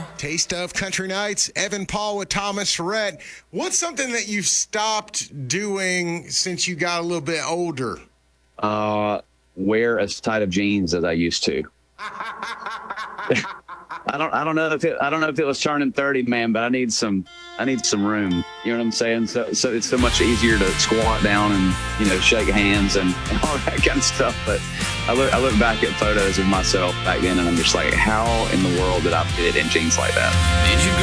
Taste of Country Nights. Evan Paul with Thomas Rhett. What's something that you've stopped doing since you got a little bit older? Wear as tight of jeans as I used to. I don't know if it was turning 30, man, but I need some room. You know what I'm saying? So it's so much easier to squat down and, shake hands and all that kind of stuff. But I look back at photos of myself back then and I'm just like, how in the world did I fit in jeans like that? Did you